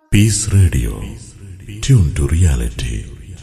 Piece radio, tune to reality.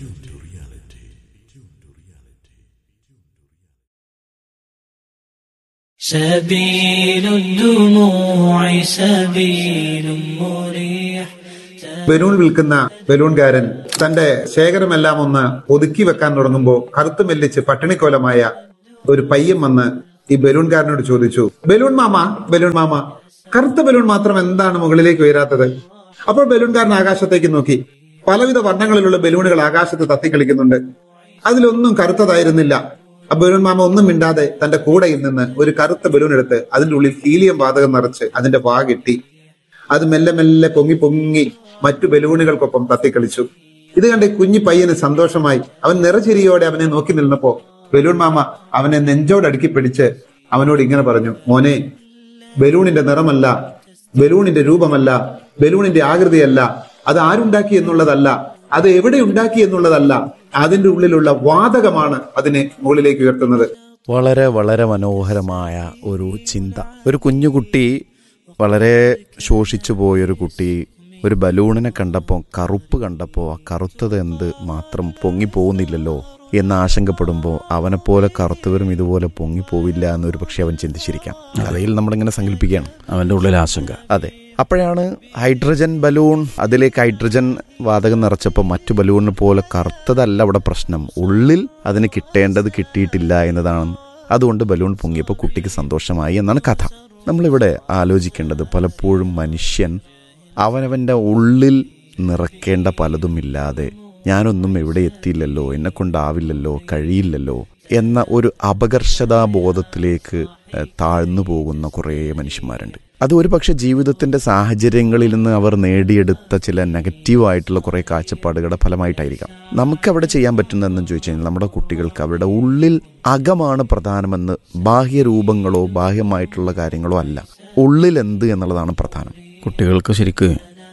Balloon വിൽക്കുന്ന ബലൂൺകാരൻ തന്റെ ശേഖരമെല്ലാം ഒന്ന് ഒതുക്കി വെക്കാൻ തുടങ്ങുമ്പോൾ കറുത്തു മെല്ലിച്ച് പട്ടിണിക്കോലമായ ഒരു പയ്യൻ വന്ന് ഈ ബലൂൺകാരനോട് ചോദിച്ചു, ബലൂൺ മാമ, കറുത്ത ബലൂൺ മാത്രം എന്താണ് മുകളിലേക്ക് ഉയരാത്തത്? അപ്പോൾ ബലൂൺകാരൻ ആകാശത്തേക്ക് നോക്കി. പലവിധ വർണ്ണങ്ങളിലുള്ള ബലൂണുകൾ ആകാശത്ത് തത്തിക്കളിക്കുന്നുണ്ട്. അതിലൊന്നും കറുത്തതായിരുന്നില്ല. ആ ബലൂൺ മാമ ഒന്നും മിണ്ടാതെ തന്റെ കൂടയിൽ നിന്ന് ഒരു കറുത്ത ബലൂൺ എടുത്ത് അതിന്റെ ഉള്ളിൽ ഹീലിയം വാതകം നിറച്ച് അതിന്റെ വാ കെട്ടി അത് മെല്ലെ മെല്ലെ പൊങ്ങി മറ്റു ബലൂണുകൾക്കൊപ്പം തത്തിക്കളിച്ചു. ഇത് കണ്ട് കുഞ്ഞി പയ്യന് സന്തോഷമായി. അവൻ നിറചിരിയോടെ അവനെ നോക്കി നിന്നപ്പോ ബലൂൺ മാമ അവനെ നെഞ്ചോടടുക്കി പിടിച്ച് അവനോട് ഇങ്ങനെ പറഞ്ഞു, മോനെ, ബലൂണിന്റെ നിറമല്ല, ബലൂണിന്റെ രൂപമല്ല, ബലൂണിന്റെ ആകൃതിയല്ല, അത് ആരുണ്ടാക്കി എന്നുള്ളതല്ല, അത് എവിടെ ഉണ്ടാക്കി എന്നുള്ളതല്ല, അതിന്റെ ഉള്ളിലുള്ള വാതകമാണ് അതിനെ മുകളിലേക്ക് ഉയർത്തുന്നത്. വളരെ വളരെ മനോഹരമായ ഒരു ചിന്ത. ഒരു കുഞ്ഞുകുട്ടി, വളരെ ശോഷിച്ചു പോയൊരു കുട്ടി ഒരു ബലൂണിനെ കണ്ടപ്പോൾ, കറുപ്പ് കണ്ടപ്പോൾ, ആ കറുത്തത് എന്ത് മാത്രം പൊങ്ങിപ്പോകുന്നില്ലല്ലോ എന്ന് ആശങ്കപ്പെടുമ്പോൾ അവനെപ്പോലെ കറുത്തവരും ഇതുപോലെ പൊങ്ങിപ്പോവില്ല എന്നൊരു പക്ഷെ അവൻ ചിന്തിച്ചിരിക്കാം. കഥയിൽ നമ്മളിങ്ങനെ സങ്കല്പിക്കുകയാണ് അവൻ്റെ ഉള്ളിൽ ആശങ്ക. അതെ, അപ്പോഴാണ് ഹൈഡ്രജൻ ബലൂൺ, അതിലേക്ക് ഹൈഡ്രജൻ വാതകം നിറച്ചപ്പോൾ മറ്റു ബലൂണിനെ പോലെ കറുത്തതല്ല അവിടെ പ്രശ്നം, ഉള്ളിൽ അതിന് കിട്ടേണ്ടത് കിട്ടിയിട്ടില്ല എന്നതാണ്. അതുകൊണ്ട് ബലൂൺ പൊങ്ങിയപ്പോൾ കുട്ടിക്ക് സന്തോഷമായി എന്നാണ് കഥ. നമ്മളിവിടെ ആലോചിക്കേണ്ടത്, പലപ്പോഴും മനുഷ്യൻ അവനവൻ്റെ ഉള്ളിൽ നിറയ്ക്കേണ്ട പലതുമില്ലാതെ ഞാനൊന്നും എവിടെ എത്തിയില്ലല്ലോ, എന്നെക്കൊണ്ടാവില്ലല്ലോ, കഴിയില്ലല്ലോ എന്ന ഒരു അപകർഷതാബോധത്തിലേക്ക് താഴ്ന്നു പോകുന്ന കുറേ മനുഷ്യന്മാരുണ്ട്. അത് ഒരു പക്ഷേ ജീവിതത്തിൻ്റെ സാഹചര്യങ്ങളിൽ നിന്ന് അവർ നേടിയെടുത്ത ചില നെഗറ്റീവായിട്ടുള്ള കുറേ കാഴ്ചപ്പാടുകളുടെ ഫലമായിട്ടായിരിക്കാം. നമുക്കവിടെ ചെയ്യാൻ പറ്റുന്നതെന്ന് ചോദിച്ചു കഴിഞ്ഞാൽ, നമ്മുടെ കുട്ടികൾക്ക് അവരുടെ ഉള്ളിൽ അകമാണ് പ്രധാനമെന്ന്, ബാഹ്യരൂപങ്ങളോ ബാഹ്യമായിട്ടുള്ള കാര്യങ്ങളോ അല്ല, ഉള്ളിൽ എന്ത് എന്നുള്ളതാണ് പ്രധാനം. കുട്ടികൾക്ക് ശരിക്ക്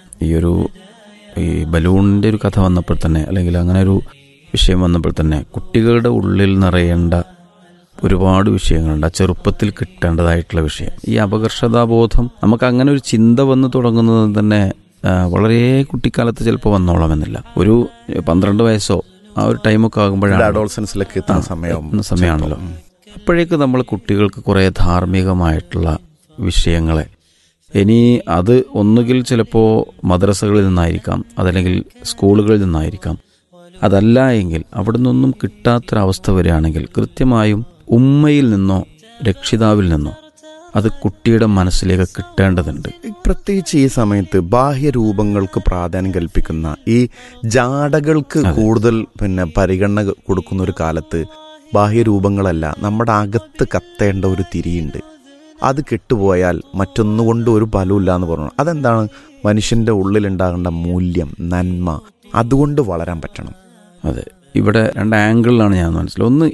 ഈ ബലൂണിൻ്റെ ഒരു കഥ വന്നപ്പോൾ തന്നെ, അല്ലെങ്കിൽ അങ്ങനെ ഒരു വിഷയം വന്നപ്പോൾ തന്നെ, കുട്ടികളുടെ ഉള്ളിൽ നിറയേണ്ട ഒരുപാട് വിഷയങ്ങളുണ്ട്, ചെറുപ്പത്തിൽ കിട്ടേണ്ടതായിട്ടുള്ള വിഷയം. ഈ അപകർഷതാബോധം നമുക്ക് അങ്ങനെ ഒരു ചിന്ത വന്ന് തുടങ്ങുന്നത് തന്നെ വളരെ കുട്ടിക്കാലത്ത് ചിലപ്പോൾ വന്നോളാമെന്നില്ല. ഒരു 12 വയസ്സോ ആ ഒരു ടൈമൊക്കെ ആകുമ്പോഴാണ് അഡോളസൻസിലേക്ക് എത്തുന്ന സമയമാണല്ലോ. അപ്പോഴേക്ക് നമ്മൾ കുട്ടികൾക്ക് കുറേ ധാർമ്മികമായിട്ടുള്ള വിഷയങ്ങളെ, ഇനി അത് ഒന്നുകിൽ ചിലപ്പോൾ മദ്രസകളിൽ നിന്നായിരിക്കാം, അതല്ലെങ്കിൽ സ്കൂളുകളിൽ നിന്നായിരിക്കാം, അതല്ല എങ്കിൽ അവിടെ നിന്നൊന്നും കിട്ടാത്തൊരവസ്ഥ വരികയാണെങ്കിൽ കൃത്യമായും ഉമ്മയിൽ നിന്നോ രക്ഷിതാവിൽ നിന്നോ അത് കുട്ടിയുടെ മനസ്സിലേക്ക് കിട്ടേണ്ടതുണ്ട്. പ്രത്യേകിച്ച് ഈ സമയത്ത് ബാഹ്യരൂപങ്ങൾക്ക് പ്രാധാന്യം കൽപ്പിക്കുന്ന ഈ ജാടകൾക്ക് കൂടുതൽ പരിഗണന കൊടുക്കുന്ന ഒരു കാലത്ത് ബാഹ്യരൂപങ്ങളല്ല, നമ്മുടെ അകത്ത് കത്തേണ്ട ഒരു തിരിയുണ്ട്. അത് കെട്ടുപോയാൽ മറ്റൊന്നുകൊണ്ട് ഒരു ഫലമില്ല എന്ന് പറഞ്ഞു. അതെന്താണ്? മനുഷ്യൻ്റെ ഉള്ളിലുണ്ടാകേണ്ട മൂല്യം, നന്മ, അതുകൊണ്ട് വളരാൻ പറ്റണം. അതെ, ഇവിടെ 2 ആംഗിളിലാണ് ഞാൻ മനസ്സിലായത്. ഒന്ന്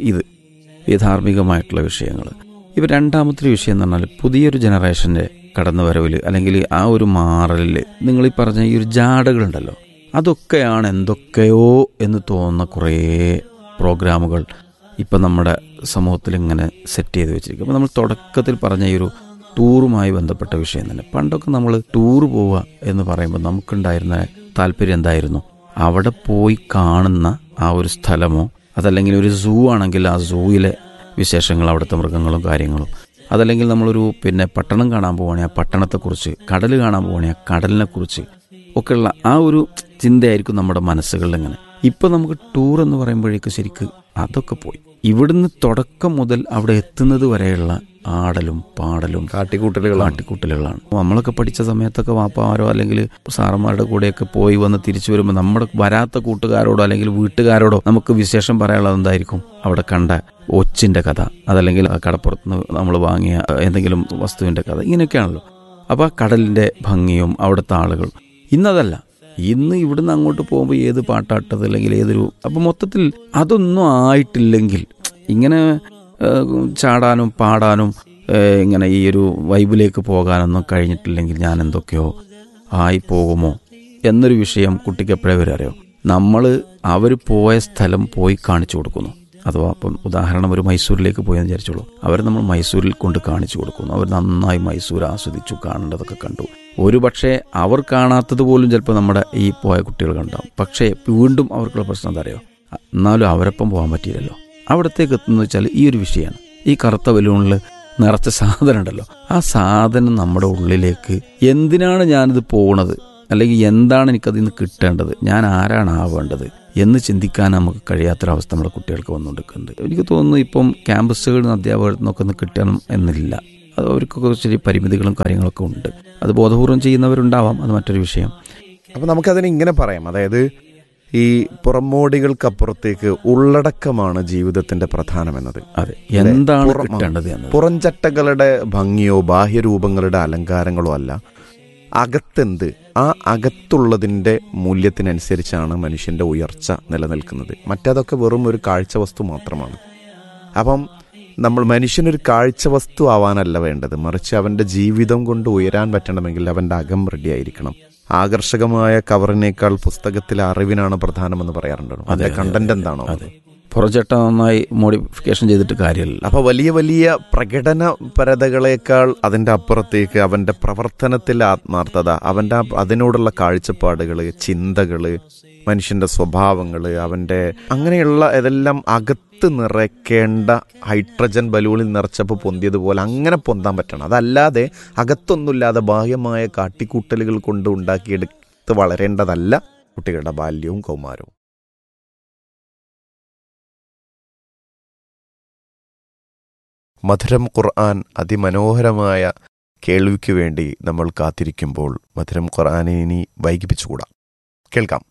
ഈ ധാർമ്മികമായിട്ടുള്ള വിഷയങ്ങൾ. ഇപ്പം രണ്ടാമത്തെ വിഷയം എന്ന് പറഞ്ഞാൽ പുതിയൊരു ജനറേഷൻ്റെ കടന്നുവരവിൽ, അല്ലെങ്കിൽ ആ ഒരു മാറലിൽ നിങ്ങളീ പറഞ്ഞ ഈ ഒരു ജാടകളുണ്ടല്ലോ, അതൊക്കെയാണ് എന്തൊക്കെയോ എന്ന് തോന്നുന്ന കുറേ പ്രോഗ്രാമുകൾ ഇപ്പം നമ്മുടെ സമൂഹത്തിൽ ഇങ്ങനെ സെറ്റ് ചെയ്ത് വെച്ചിരിക്കും. അപ്പോൾ നമ്മൾ തുടക്കത്തിൽ പറഞ്ഞ ഈ ഒരു ടൂറുമായി ബന്ധപ്പെട്ട വിഷയം തന്നെ, പണ്ടൊക്കെ നമ്മൾ ടൂറ് പോവുക എന്ന് പറയുമ്പോൾ നമുക്കുണ്ടായിരുന്ന താല്പര്യം എന്തായിരുന്നു? അവിടെ പോയി കാണുന്ന ആ ഒരു സ്ഥലമോ, അതല്ലെങ്കിൽ ഒരു സൂ ആണെങ്കിൽ ആ സൂവിലെ വിശേഷങ്ങൾ, അവിടുത്തെ മൃഗങ്ങളും കാര്യങ്ങളും, അതല്ലെങ്കിൽ നമ്മളൊരു പട്ടണം കാണാൻ പോവുകയാണെങ്കിൽ ആ പട്ടണത്തെക്കുറിച്ച്, കടൽ കാണാൻ പോവുകയാണെങ്കിൽ ആ കടലിനെക്കുറിച്ച് ഒക്കെയുള്ള ആ ഒരു ചിന്തയായിരിക്കും നമ്മുടെ മനസ്സുകളിൽ. ഇങ്ങനെ ഇപ്പം നമുക്ക് ടൂർ എന്ന് പറയുമ്പോഴേക്ക് ശരിക്ക് അതൊക്കെ പോയി. ഇവിടുന്ന് തുടക്കം മുതൽ അവിടെ എത്തുന്നത് വരെയുള്ള ആടലും പാടലും കാട്ടിക്കൂട്ടലുകളാണ്. നമ്മളൊക്കെ പഠിച്ച സമയത്തൊക്കെ വാപ്പാരോ അല്ലെങ്കിൽ സാറന്മാരുടെ കൂടെയൊക്കെ പോയി വന്ന് തിരിച്ചു വരുമ്പോൾ നമ്മുടെ വരാത്ത കൂട്ടുകാരോടോ അല്ലെങ്കിൽ വീട്ടുകാരോടോ നമുക്ക് വിശേഷം പറയാനുള്ളത് എന്തായിരിക്കും? അവിടെ കണ്ട ഒച്ചിൻ്റെ കഥ, അതല്ലെങ്കിൽ കടപ്പുറത്ത് നമ്മൾ വാങ്ങിയ എന്തെങ്കിലും വസ്തുവിൻ്റെ കഥ, ഇങ്ങനെയൊക്കെയാണല്ലോ. അപ്പോൾ ആ കടലിൻ്റെ ഭംഗിയും അവിടുത്തെ ആളുകൾ. ഇന്നതല്ല. ഇന്ന് ഇവിടുന്ന് അങ്ങോട്ട് പോകുമ്പോൾ ഏത് പാട്ടാട്ടത്, അല്ലെങ്കിൽ ഏതൊരു, അപ്പം മൊത്തത്തിൽ അതൊന്നും ആയിട്ടില്ലെങ്കിൽ ഇങ്ങനെ ചാടാനും പാടാനും ഇങ്ങനെ ഈ ഒരു വൈബിലേക്ക് പോകാനൊന്നും കഴിഞ്ഞിട്ടില്ലെങ്കിൽ ഞാൻ എന്തൊക്കെയോ ആയി പോകുമോ എന്നൊരു വിഷയം കുട്ടിക്ക് എപ്പോഴേ വരെ അറിയോ? അവർ പോയ സ്ഥലം പോയി കാണിച്ചു കൊടുക്കുന്നു. അഥവാ ഇപ്പം ഉദാഹരണം ഒരു മൈസൂരിലേക്ക് പോയെന്ന് വിചാരിച്ചോളൂ. അവർ നമ്മൾ മൈസൂരിൽ കൊണ്ട് കാണിച്ചു കൊടുക്കുന്നു. അവർ നന്നായി മൈസൂർ ആസ്വദിച്ചു, കാണേണ്ടതൊക്കെ കണ്ടു. ഒരു പക്ഷേ അവർ കാണാത്തത് പോലും ചിലപ്പോൾ നമ്മുടെ ഈ പോയ കുട്ടികൾ കണ്ടാവും. പക്ഷേ വീണ്ടും അവർക്കുള്ള പ്രശ്നം എന്താ അറിയോ, എന്നാലും അവരൊപ്പം പോകാൻ പറ്റിയില്ലല്ലോ. അവിടത്തേക്ക് എത്തുന്നത് വെച്ചാൽ ഈ ഒരു വിഷയമാണ്. ഈ കറുത്ത ബലൂണിൽ നിറച്ച സാധനം ഉണ്ടല്ലോ, ആ സാധനം നമ്മുടെ ഉള്ളിലേക്ക് എന്തിനാണ് ഞാനിത് പോണത്, അല്ലെങ്കിൽ എന്താണ് എനിക്കതിൽ നിന്ന് കിട്ടേണ്ടത്, ഞാൻ ആരാണ് ആവേണ്ടത് എന്ന് ചിന്തിക്കാൻ നമുക്ക് കഴിയാത്തൊരവസ്ഥ നമ്മുടെ കുട്ടികൾക്ക് വന്നുകൊണ്ടിരിക്കുന്നുണ്ട്. എനിക്ക് തോന്നുന്നു ഇപ്പം ക്യാമ്പസുകളിൽ നിന്ന് അധ്യാപകരിൽ നിന്നൊക്കെ ഒന്ന് കിട്ടണം എന്നില്ല. അത് അവർക്കൊക്കെ ശരി പരിമിതികളും കാര്യങ്ങളൊക്കെ ഉണ്ട്. അത് ബോധപൂർവം ചെയ്യുന്നവരുണ്ടാവാം, അത് മറ്റൊരു വിഷയം. അപ്പം നമുക്കതിനെ ഇങ്ങനെ പറയാം, അതായത് ഈ പുറമോടികൾക്കപ്പുറത്തേക്ക് ഉള്ളടക്കമാണ് ജീവിതത്തിന്റെ പ്രധാനമെന്നത്. അതെ, എന്താണ് കിട്ടേണ്ടത് എന്നത്. പുറംചട്ടകളുടെ ഭംഗിയോ ബാഹ്യരൂപങ്ങളുടെ അലങ്കാരങ്ങളോ അല്ല, അകത്തെന്ത്, ആ അകത്തുള്ളതിൻ്റെ മൂല്യത്തിനനുസരിച്ചാണ് മനുഷ്യൻ്റെ ഉയർച്ച നിലനിൽക്കുന്നത്. മറ്റതൊക്കെ വെറും ഒരു കാഴ്ച വസ്തു മാത്രമാണ്. അപ്പം മനുഷ്യനൊരു കാഴ്ച വസ്തു ആവാനല്ല വേണ്ടത്, മറിച്ച് അവൻ്റെ ജീവിതം കൊണ്ട് ഉയരാൻ പറ്റണമെങ്കിൽ അവൻ്റെ അകം റെഡി ആയിരിക്കണം. ആകർഷകമായ കവറിനേക്കാൾ പുസ്തകത്തിലെ അറിവിനാണ് പ്രധാനമെന്ന് പറയാറുണ്ടല്ലോ. അതിന്റെ കണ്ടന്റ് എന്താണോ, പുറചട്ട നന്നായി മോഡിഫിക്കേഷൻ ചെയ്തിട്ട് കാര്യമില്ല. അപ്പോൾ വലിയ വലിയ പ്രകടനപരതകളേക്കാൾ അതിൻ്റെ അപ്പുറത്തേക്ക് അവൻ്റെ പ്രവർത്തനത്തിലെ ആത്മാർത്ഥത, അവൻ്റെ അതിനോടുള്ള കാഴ്ചപ്പാടുകൾ, ചിന്തകൾ, മനുഷ്യൻ്റെ സ്വഭാവങ്ങൾ, അവൻ്റെ അങ്ങനെയുള്ള ഇതെല്ലാം അകത്ത് നിറയ്ക്കേണ്ട ഹൈഡ്രജൻ ബലൂണിൽ നിറച്ചപ്പോൾ പൊന്തിയതുപോലെ അങ്ങനെ പൊന്താൻ പറ്റണം. അതല്ലാതെ അകത്തൊന്നുമില്ലാതെ ബാഹ്യമായ കാട്ടിക്കൂട്ടലുകൾ കൊണ്ട് ഉണ്ടാക്കിയെടുത്ത് വളരേണ്ടതല്ല കുട്ടികളുടെ ബാല്യവും കൗമാരവും. മധുരം ഖുർആൻ അതിമനോഹരമായ കേൾവിക്ക് വേണ്ടി നമ്മൾ കാത്തിരിക്കുമ്പോൾ മധുരം ഖുർആനെ ഇനി വൈകിപ്പിച്ചുകൂടാ. കേൾക്കാം.